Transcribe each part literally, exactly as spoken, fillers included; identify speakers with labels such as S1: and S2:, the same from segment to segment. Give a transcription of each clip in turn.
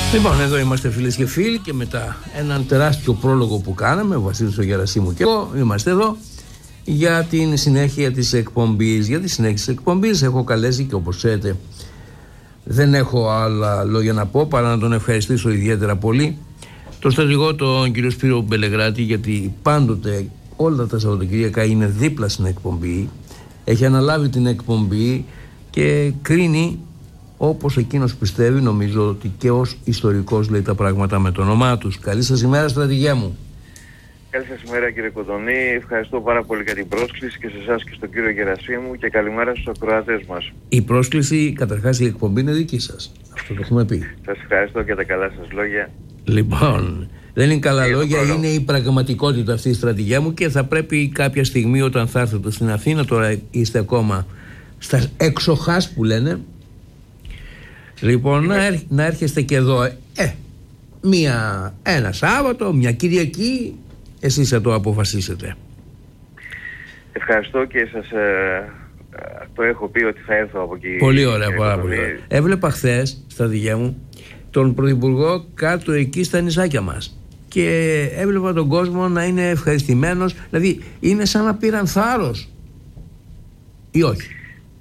S1: Λοιπόν, εδώ είμαστε φίλες και φίλοι και μετά έναν τεράστιο πρόλογο που κάναμε, ο Βασίλης ο Γερασίμου και εγώ είμαστε εδώ για την συνέχεια της εκπομπής. Για τη συνέχεια της εκπομπής έχω καλέσει και όπως ξέρετε δεν έχω άλλα λόγια να πω παρά να τον ευχαριστήσω ιδιαίτερα πολύ τον στρατηγό τον κύριο Σπύρο Μπελεγράτη, γιατί πάντοτε όλα τα Σαββατοκύριακα είναι δίπλα στην εκπομπή, έχει αναλάβει την εκπομπή και κρίνει όπως εκείνος πιστεύει. Νομίζω ότι και ως ιστορικός λέει τα πράγματα με το όνομά τους. Καλή σας ημέρα, στρατηγέ μου.
S2: Καλή σας ημέρα, κύριε Κοντονή. Ευχαριστώ πάρα πολύ για την πρόσκληση και σε εσάς και στον κύριο Γερασίμου και καλημέρα στους ακροατές μας.
S1: Η πρόσκληση, καταρχάς η εκπομπή είναι δική σας. Αυτό το έχουμε πει.
S2: Σας ευχαριστώ για τα καλά σας λόγια.
S1: Λοιπόν, δεν είναι καλά
S2: και
S1: λόγια, είναι η πραγματικότητα αυτή η στρατηγία μου και θα πρέπει κάποια στιγμή όταν θα έρθετε στην Αθήνα, τώρα είστε ακόμα στα έξοχας που λένε, λοιπόν, να, έρ, να έρχεστε και εδώ ε, μία, ένα Σάββατο, μια Κυριακή, εσείς θα το αποφασίσετε.
S2: Ευχαριστώ και σας ε, το έχω πει ότι θα έρθω από εκεί.
S1: Πολύ ωραία, πάρα πολύ ωραία. Έβλεπα χθες, στρατηγέ μου, τον Πρωθυπουργό κάτω εκεί στα νησάκια μας και έβλεπα τον κόσμο να είναι ευχαριστημένος, δηλαδή είναι σαν να πήραν θάρρος ή όχι?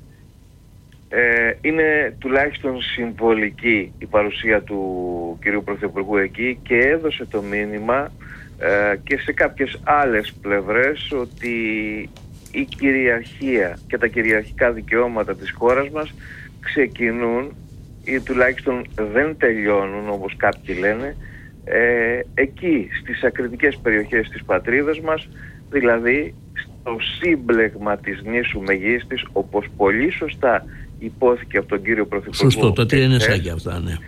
S2: Ε, είναι τουλάχιστον συμβολική η παρουσία του κυρίου Πρωθυπουργού εκεί και έδωσε το μήνυμα ε, και σε κάποιες άλλες πλευρές ότι η κυριαρχία και τα κυριαρχικά δικαιώματα της χώρας μας ξεκινούν ή τουλάχιστον δεν τελειώνουν, όπως κάποιοι λένε, ε, εκεί στις ακριτικές περιοχές της πατρίδας μας, δηλαδή στο σύμπλεγμα της νήσου Μεγίστης, όπως πολύ σωστά υπόθηκε από τον κύριο Πρωθυπουργό.
S1: Σωστό, τα τρία νησάκια αυτά, ναι.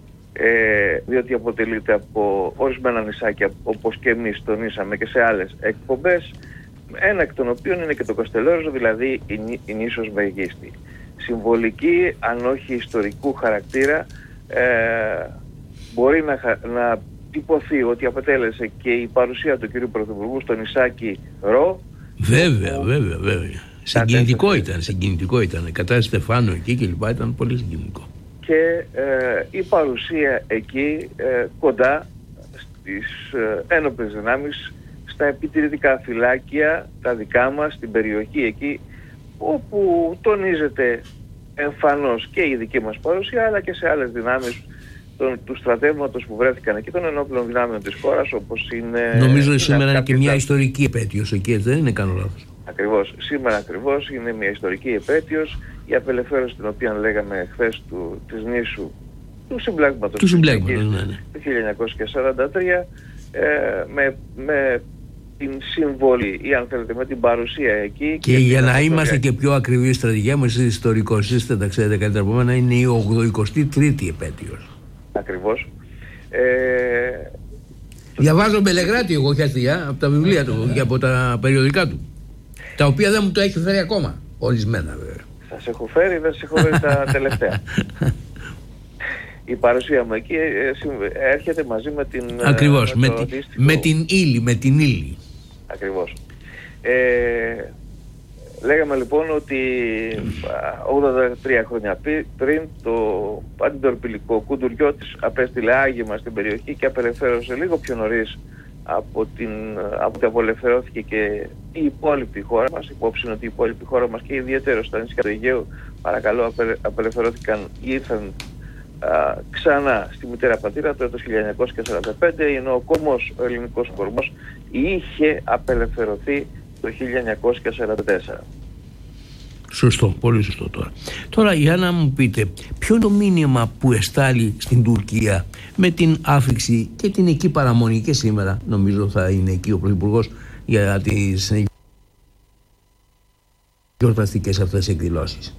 S2: Ε, διότι αποτελείται από ορισμένα νησάκια, όπως και εμείς τονίσαμε και σε άλλες εκπομπές, ένα εκ των οποίων είναι και το Καστελόριζο, δηλαδή η, η νήσος Μεγίστη. Συμβολική, αν όχι ιστορικού χαρακτήρα, ε, μπορεί να, να τυπωθεί ότι απετέλεσε και η παρουσία του κύριου Πρωθυπουργού στο νησάκι Ρο.
S1: Βέβαια, που... βέβαια, βέβαια. Συγκινητικό ήταν, συγκινητικό ήταν. Κατά Στεφάνου εκεί και λοιπά ήταν πολύ συγκινητικό.
S2: Και ε, η παρουσία εκεί ε, κοντά στις ε, ένοπλες δυνάμεις, στα επιτηρητικά φυλάκια, τα δικά μας, στην περιοχή εκεί, όπου τονίζεται εμφανώς και η δική μας παρουσία, αλλά και σε άλλες δυνάμεις τον, του στρατεύματος που βρέθηκαν εκεί, των ενόπλων δυνάμεων της χώρας, όπως είναι...
S1: Νομίζω ότι σήμερα είναι και μια ιστορική επέτειος εκεί, δεν είναι, κάνω λάθος?
S2: Ακριβώς. Σήμερα ακριβώς είναι μια ιστορική επέτειος, η απελευθέρωση την οποία λέγαμε χθες του, της νήσου, του συμπλέγματος,
S1: του συμπλέγματος, ναι, ναι.
S2: του χίλια εννιακόσια σαράντα τρία, ε, με, με την συμβολή ή αν θέλετε με την παρουσία εκεί.
S1: Και, και για να είμαστε και πιο ακριβείς, στρατηγέ μου, εσείς ιστορικός είστε, τα ξέρετε καλύτερα από μένα, είναι η ογδοηκοστή τρίτη επέτειος. Ακριβώς.
S2: Ε,
S1: Διαβάζω Μπελεγράτη εγώ και αστεία από τα βιβλία του και από τα περιοδικά του, τα οποία δεν μου το έχει φέρει ακόμα, ορισμένα βέβαια.
S2: Σας έχω φέρει, δεν σας έχω φέρει τα τελευταία. Η παρουσία μου εκεί έρχεται μαζί με την...
S1: Ακριβώς, με, με, το τη, με την ύλη, με την ύλη.
S2: Ακριβώς. Ε, λέγαμε λοιπόν ότι ογδόντα τρία χρόνια πριν το αντιτορπιλικό Κουντουριώτης απέστειλε άγημα στην περιοχή και απελευθέρωσε λίγο πιο νωρίς από την, από ότι απελευθερώθηκε και η υπόλοιπη χώρα μας. Υπόψη είναι ότι η υπόλοιπη χώρα μας και ιδιαίτερα στα νησιά του Αιγαίου, παρακαλώ, απε, απελευθερώθηκαν ή ήρθαν α, ξανά στη μητέρα πατρίδα το έτος χίλια εννιακόσια σαράντα πέντε, ενώ ο κομμός ο ελληνικός κορμός είχε απελευθερωθεί το χίλια εννιακόσια σαράντα τέσσερα.
S1: Σωστό, πολύ σωστό τώρα. Τώρα για να μου πείτε, ποιο είναι το μήνυμα που εστάλει στην Τουρκία με την άφηξη και την εκεί παραμονή, και σήμερα νομίζω θα είναι εκεί ο Πρωθυπουργός για τις γιορταστικές αυτές εκδηλώσεις?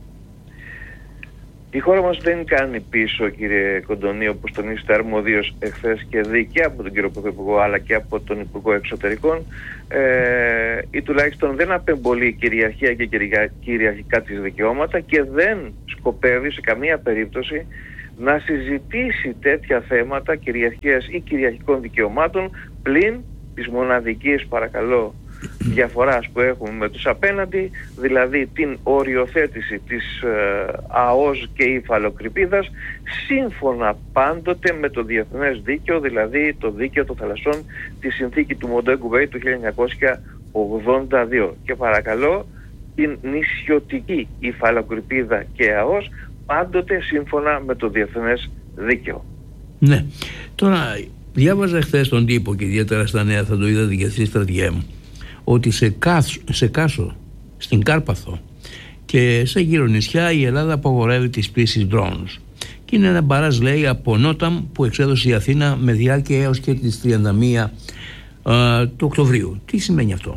S2: Η χώρα μας δεν κάνει πίσω, κύριε Κοντονή, όπως τονίσετε αρμοδίως εχθές και δει και από τον κύριο Πρωθυπουργό αλλά και από τον Υπουργό Εξωτερικών, ε, ή τουλάχιστον δεν απεμπολεί κυριαρχία και κυριαρχικά της δικαιώματα και δεν σκοπεύει σε καμία περίπτωση να συζητήσει τέτοια θέματα κυριαρχίας ή κυριαρχικών δικαιωμάτων πλην της μοναδικής, παρακαλώ, διαφοράς που έχουμε με τους απέναντι, δηλαδή την οριοθέτηση της ε, ΑΟΣ και υφαλοκρηπίδας σύμφωνα πάντοτε με το διεθνές δίκαιο, δηλαδή το δίκαιο των θαλασσών, τη συνθήκη του Μοντέγκου Μπέι του χίλια εννιακόσια ογδόντα δύο. Και παρακαλώ την νησιωτική υφαλοκρηπίδα και ΑΟΣ πάντοτε σύμφωνα με το διεθνές δίκαιο.
S1: Ναι. Τώρα διάβαζα χθες τον τύπο και ιδιαίτερα στα νέα, θα το είδατε και εσείς στρατιέ μου, ότι σε, Κάσο, σε Κάσο, στην Κάρπαθο και σε γύρω νησιά η Ελλάδα απαγορεύει τις πτήσεις drones. Και είναι ένα μπαράζ, λέει, από Νόταμ που εξέδωσε η Αθήνα με διάρκεια έως και τις τριάντα μία α, του Οκτωβρίου. Τι σημαίνει αυτό?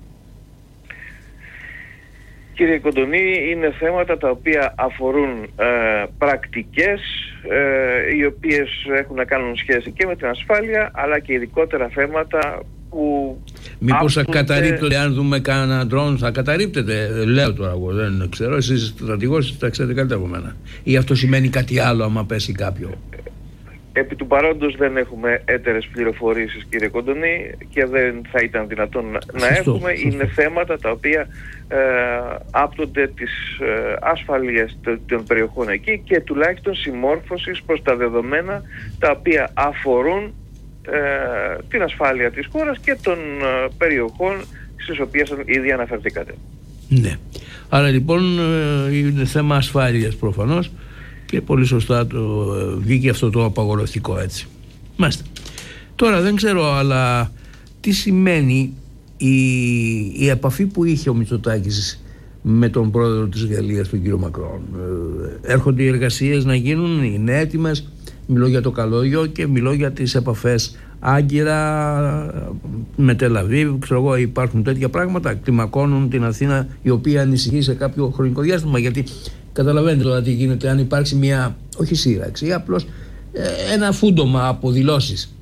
S2: Κύριε Κοντονή, είναι θέματα τα οποία αφορούν ε, πρακτικές ε, οι οποίες έχουν να κάνουν σχέση και με την ασφάλεια, αλλά και ειδικότερα θέματα που...
S1: Μήπως θα καταρρίπτονται, αν δούμε κανένα drone θα καταρρίπτεται? Λέω τώρα εγώ, δεν ξέρω, εσείς στρατηγός τα ξέρετε καλύτερα από μένα. Ή αυτό σημαίνει κάτι άλλο άμα πέσει κάποιο?
S2: Επί του παρόντος δεν έχουμε έτερες πληροφορήσεις, κύριε Κοντονή, και δεν θα ήταν δυνατόν να, να έχουμε. Σωστό. Είναι θέματα τα οποία ε, άπτονται της ε, ασφαλείας των περιοχών εκεί και τουλάχιστον συμμόρφωσης προς τα δεδομένα τα οποία αφορούν ε, την ασφάλεια της χώρας και των ε, περιοχών στις οποίες ήδη αναφερθήκατε.
S1: Ναι. Άρα λοιπόν ε, είναι θέμα ασφάλειας προφανώς. Και πολύ σωστά το βγήκε αυτό το απαγορευτικό, έτσι. Μάλιστα. Τώρα δεν ξέρω, αλλά τι σημαίνει η, η επαφή που είχε ο Μητσοτάκης με τον πρόεδρο της Γαλλίας, τον κύριο Μακρόν? Ε, έρχονται οι εργασίες να γίνουν, είναι έτοιμες? Μιλώ για το καλώδιο και μιλώ για τις επαφές Άγκυρα με Τελαβίβ, ξέρω εγώ, υπάρχουν τέτοια πράγματα, κλιμακώνουν την Αθήνα, η οποία ανησυχεί σε κάποιο χρονικό διάστημα, γιατί καταλαβαίνετε τώρα τι γίνεται αν υπάρξει μια, όχι σύραξη, απλώς ε, ένα φούντομα από δηλώσεις.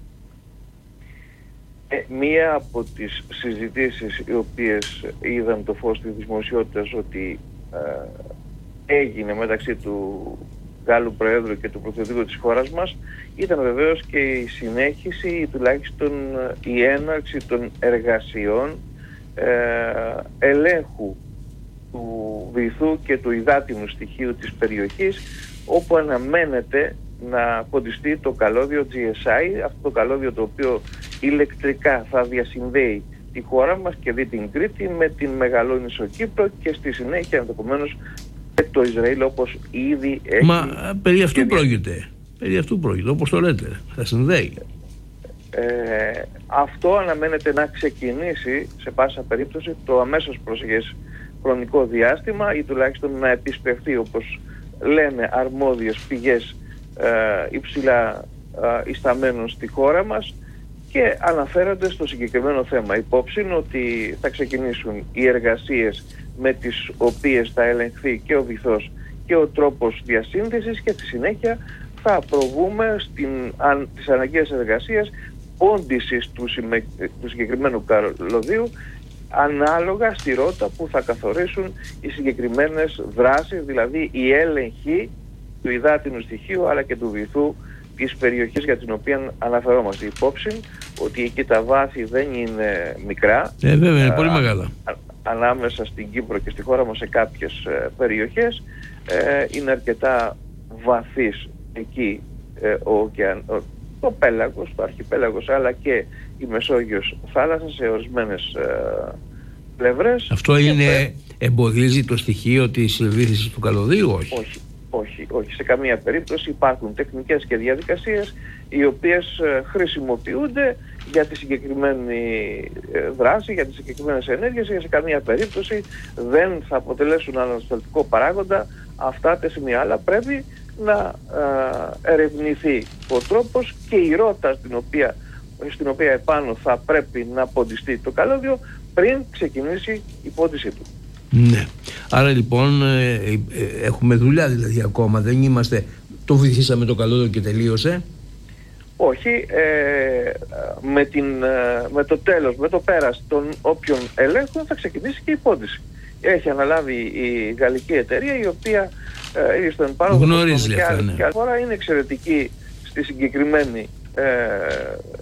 S2: Ε, μία από τις συζητήσεις οι οποίες είδαν το φως της δημοσιότητας ότι ε, έγινε μεταξύ του Γάλλου Προέδρου και του Πρωθυπουργού της χώρας μας ήταν βεβαίως και η συνέχιση ή τουλάχιστον η έναρξη των εργασιών ε, ελέγχου του βυθού και του υδάτινου στοιχείου της περιοχής, όπου αναμένεται να ποντιστεί το καλώδιο τζι ες άι, αυτό το καλώδιο το οποίο ηλεκτρικά θα διασυνδέει τη χώρα μας και δει την Κρήτη με την Μεγαλόνησο Κύπρο και στη συνέχεια ενδεχομένως και το Ισραήλ, όπως ήδη έχει.
S1: Μα περί αυτού πρόκειται, περί αυτού πρόκειται, όπως το λέτε, θα συνδέει.
S2: Ε, αυτό αναμένεται να ξεκινήσει σε πάσα περίπτωση το αμέσως προσεχές χρονικό διάστημα ή τουλάχιστον να επισπευθεί, όπως λένε αρμόδιες πηγές ε, υψηλά ε, ισταμένων στη χώρα μας, και αναφέρονται στο συγκεκριμένο θέμα. Υπόψη ότι θα ξεκινήσουν οι εργασίες με τις οποίες θα ελεγχθεί και ο βυθός και ο τρόπος διασύνδεσης και στη συνέχεια θα προβούμε στην, αν, τις αναγκαίες εργασίες πόντισης του, συμμε, του συγκεκριμένου καλωδίου ανάλογα στη ρότα που θα καθορίσουν οι συγκεκριμένες δράσεις, δηλαδή η έλεγχη του υδάτινου στοιχείου αλλά και του βυθού της περιοχής για την οποία αναφερόμαστε. Υπόψη ότι εκεί τα βάθη δεν είναι μικρά.
S1: Ε, βέβαια, είναι πολύ μεγάλα.
S2: Α, ανάμεσα στην Κύπρο και στη χώρα μας σε κάποιες ε, περιοχές ε, είναι αρκετά βαθύς εκεί ε, ο, ωκεαν, ο, το πέλαγος, το αρχιπέλαγος, αλλά και η Μεσόγειος θάλασσα σε ορισμένες ε, πλευρές.
S1: Αυτό είναι, πέ... εμποδίζει το στοιχείο της βύθισης του καλωδίου? Όχι.
S2: όχι. Όχι, όχι, σε καμία περίπτωση. Υπάρχουν τεχνικές και διαδικασίες οι οποίες ε, χρησιμοποιούνται για τη συγκεκριμένη ε, δράση, για τις συγκεκριμένες ενέργειες, και σε καμία περίπτωση δεν θα αποτελέσουν ανασταλτικό παράγοντα αυτά τα σημεία. Αλλά πρέπει να ε, ερευνηθεί ο τρόπος και η ρότα στην οποία, στην οποία επάνω θα πρέπει να ποντιστεί το καλώδιο πριν ξεκινήσει η πόντισή του.
S1: Ναι. Άρα λοιπόν ε, ε, έχουμε δουλειά δηλαδή ακόμα, δεν είμαστε, το βυθίσαμε το καλώδιο και τελείωσε?
S2: Όχι, ε, με, την, με το τέλος, με το πέρας των όποιων ελέγχων θα ξεκινήσει και η πόντιση. Έχει αναλάβει η γαλλική εταιρεία, η οποία ε, στον πάροδο
S1: γνωρίζει αυτά, ναι.
S2: Και χώρα είναι εξαιρετική στη συγκεκριμένη ε,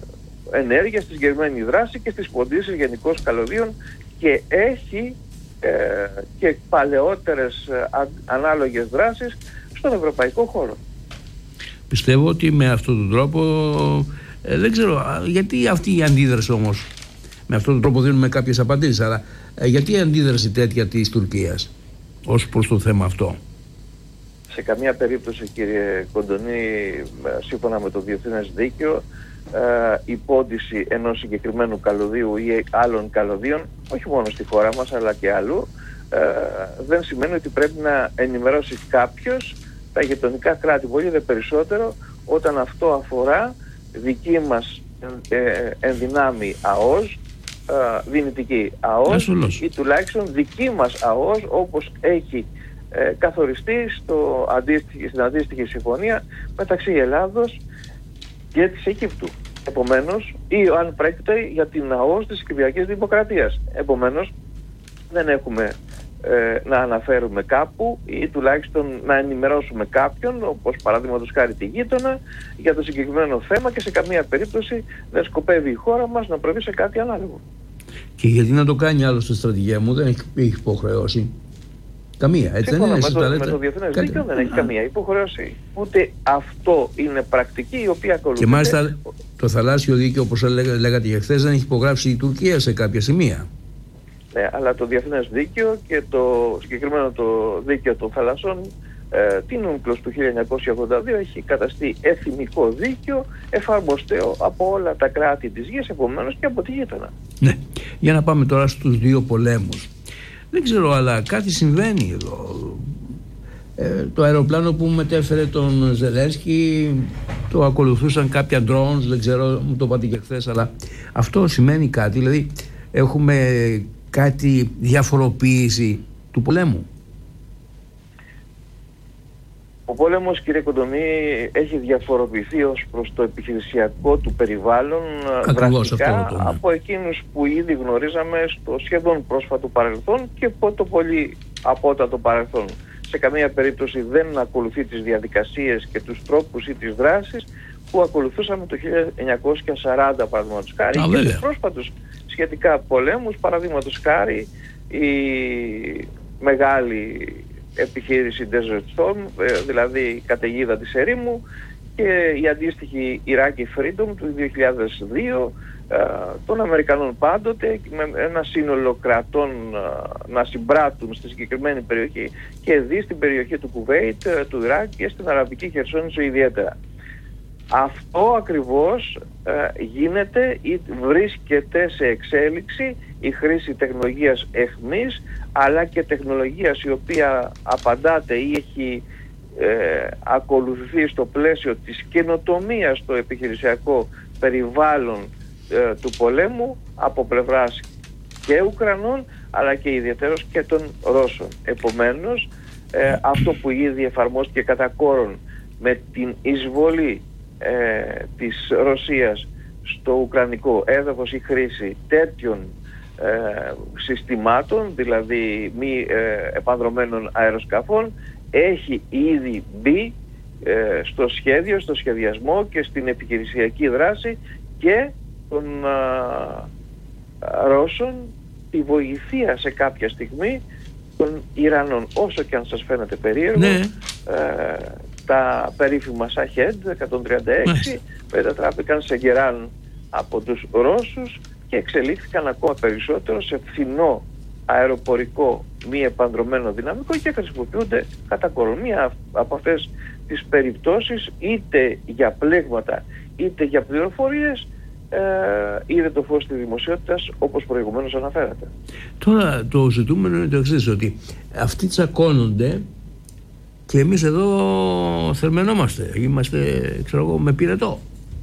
S2: ενέργεια, στη συγκεκριμένη δράση και στις πωλήσεις γενικώς καλωδίων, και έχει ε, και παλαιότερες α, ανάλογες δράσεις στον ευρωπαϊκό χώρο.
S1: Πιστεύω ότι με αυτόν τον τρόπο, ε, δεν ξέρω γιατί αυτή η αντίδραση όμως, με αυτόν τον τρόπο δίνουμε κάποιες απαντήσεις, αλλά ε, γιατί η αντίδραση τέτοια της Τουρκίας ως προς το θέμα αυτό?
S2: Σε καμία περίπτωση, κύριε Κοντονή, σύμφωνα με το διεθνές δίκαιο, η πώντιση ενός συγκεκριμένου καλωδίου ή άλλων καλωδίων, όχι μόνο στη χώρα μας αλλά και αλλού, δεν σημαίνει ότι πρέπει να ενημερώσει κάποιος τα γειτονικά κράτη, πολύ δε περισσότερο όταν αυτό αφορά δική μας ενδυνάμει ΑΟΣ, δυνητική ΑΟΣ, ή τουλάχιστον δική μας ΑΟΣ, όπως έχει Ε, καθοριστεί στο αντίστοιχη, στην αντίστοιχη συμφωνία μεταξύ Ελλάδος και της Αιγύπτου. Επομένως, ή αν πρόκειται για την ΑΟΣ της Κυπριακής Δημοκρατίας. Επομένως, δεν έχουμε ε, να αναφέρουμε κάπου ή τουλάχιστον να ενημερώσουμε κάποιον, όπως παραδείγματος χάρη τη γείτονα, για το συγκεκριμένο θέμα, και σε καμία περίπτωση δεν σκοπεύει η χώρα μας να προβεί σε κάτι ανάλογο.
S1: Και γιατί να το κάνει άλλωστε στρατηγία μου, δεν έχει, έχει υποχρεώσει. Καμία, έτσι δεν είναι?
S2: Με το, με το διεθνές κάτι... δίκαιο δεν έχει Α. καμία υποχρέωση. Ούτε αυτό είναι πρακτική η οποία ακολουθείται.
S1: Και μάλιστα το θαλάσσιο δίκαιο, όπως λέγα, λέγατε και χθες, δεν έχει υπογράψει η Τουρκία σε κάποια σημεία.
S2: Ναι, αλλά το διεθνές δίκαιο και το συγκεκριμένο το δίκαιο των θαλασσών, ε, την UNCLOS του χίλια εννιακόσια ογδόντα δύο, έχει καταστεί εθνικό δίκαιο, εφαρμοστέο από όλα τα κράτη της γης, επομένως και από τη γείτονα.
S1: Ναι, για να πάμε τώρα στους δύο πολέμους. Δεν ξέρω, αλλά κάτι συμβαίνει εδώ. Ε, το αεροπλάνο που μετέφερε τον Ζελένσκι, το ακολουθούσαν κάποια drones, δεν ξέρω, μου το είπατε και χθες, αλλά αυτό σημαίνει κάτι? Δηλαδή έχουμε κάτι διαφοροποίηση του πολέμου?
S2: Ο πόλεμος, κύριε Κοντονή, έχει διαφοροποιηθεί ως προς το επιχειρησιακό του περιβάλλον δραστικά από εκείνους που ήδη γνωρίζαμε στο σχεδόν πρόσφατο παρελθόν και από το πολύ απότατο παρελθόν. Σε καμία περίπτωση δεν ακολουθεί τις διαδικασίες και τους τρόπους ή τις δράσεις που ακολουθούσαμε το χίλια εννιακόσια σαράντα, παραδείγματος χάρη, και τους πρόσφατους σχετικά πολέμους, παραδείγματος χάρη η μεγάλη επιχείρηση Desert Storm, δηλαδή η καταιγίδα της ερήμου, και η αντίστοιχη Iraqi Freedom του δύο χιλιάδες δύο των Αμερικανών, πάντοτε με ένα σύνολο κρατών να συμπράττουν στη συγκεκριμένη περιοχή, και δει στην περιοχή του Κουβέιτ, του Ιράκ και στην Αραβική Χερσόνησο ιδιαίτερα. Αυτό ακριβώς ε, γίνεται ή βρίσκεται σε εξέλιξη η χρήση τεχνολογίας εχμής, αλλά και τεχνολογίας η οποία απαντάται ή έχει ε, ακολουθηθεί στο πλαίσιο της καινοτομίας στο επιχειρησιακό περιβάλλον ε, του πολέμου από πλευράς και Ουκρανών, αλλά και ιδιαίτερως και των Ρώσων. Επομένως, ε, αυτό που ήδη εφαρμόστηκε κατά κόρον με την εισβολή Ε, της Ρωσίας στο ουκρανικό έδαφος, η χρήση τέτοιων ε, συστημάτων, δηλαδή μη ε, επανδρομένων αεροσκαφών, έχει ήδη μπει ε, στο σχέδιο, στο σχεδιασμό και στην επιχειρησιακή δράση και των ε, Ρώσων, τη βοηθεία σε κάποια στιγμή των Ιρανών. Όσο και αν σας φαίνεται περίεργο, ναι. ε, τα περίφημα Σαχέντ εκατόν τριάντα έξι μετατράπηκαν σε γεράν από τους Ρώσους και εξελίχθηκαν ακόμα περισσότερο σε φθηνό αεροπορικό μη επανδρωμένο δυναμικό και χρησιμοποιούνται κατά κόρον. Μία από αυτές τις περιπτώσεις, είτε για πλέγματα είτε για πληροφορίες, ε, είδε το φως της δημοσιότητας, όπως προηγουμένως αναφέρατε.
S1: Τώρα το ζητούμενο είναι το εξής, ότι αυτοί τσακώνονται και εμείς εδώ θερμαινόμαστε, είμαστε, ξέρω εγώ, με πυρετό.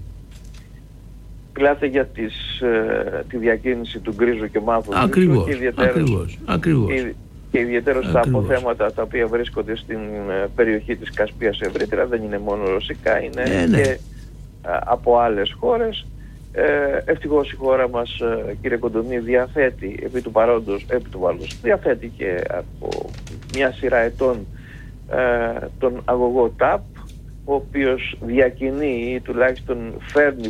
S2: Μιλάτε για τις, ε, τη διακίνηση του γκρίζου και μαύρου.
S1: Ακριβώς, και ακριβώς, ακριβώς.
S2: Και, και ιδιαίτερα στα αποθέματα τα οποία βρίσκονται στην ε, περιοχή της Κασπίας ευρύτερα, δεν είναι μόνο ρωσικά, είναι ε, ναι. και ε, από άλλες χώρες. Ε, ευτυχώς η χώρα μας, ε, κύριε Κοντονή, διαθέτει επί του παρόντος, επί του παρόντος διαθέτει και από μια σειρά ετών ε, τον αγωγό τάπ, ο οποίος διακινεί ή τουλάχιστον φέρνει